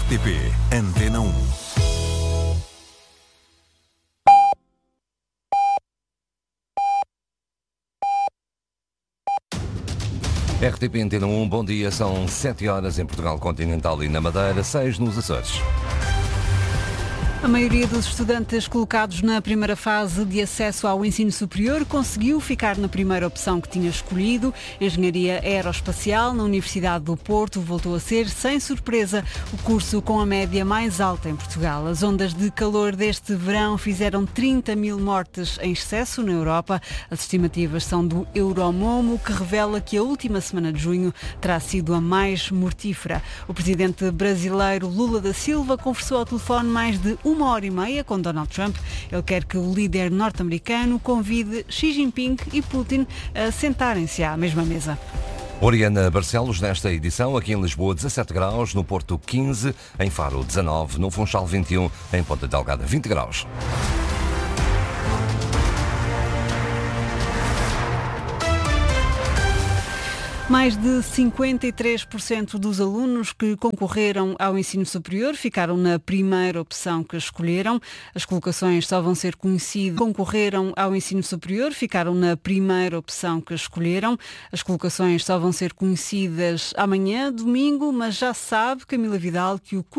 RTP Antena 1. RTP Antena 1, bom dia, são 7 horas em Portugal Continental e na Madeira, 6 nos Açores. A maioria dos estudantes colocados na primeira fase de acesso ao ensino superior conseguiu ficar na primeira opção que tinha escolhido. Engenharia Aeroespacial na Universidade do Porto voltou a ser, sem surpresa, o curso com a média mais alta em Portugal. As ondas de calor deste verão fizeram 30 mil mortes em excesso na Europa. As estimativas são do Euromomo, que revela que a última semana de junho terá sido a mais mortífera. O presidente brasileiro Lula da Silva conversou ao telefone mais de 1h30 com Donald Trump. Ele quer que o líder norte-americano convide Xi Jinping e Putin a sentarem-se à mesma mesa. Oriana Barcelos, nesta edição, aqui em Lisboa 17 graus, no Porto 15, em Faro 19, no Funchal 21, em Ponta Delgada 20 graus. Mais de 53% dos alunos que concorreram ao ensino superior ficaram na primeira opção que escolheram. As colocações só vão ser conhecidas. Concorreram ao ensino superior ficaram na primeira opção que escolheram. As colocações só vão ser conhecidas amanhã, domingo, mas já sabe, Camila Vidal, que o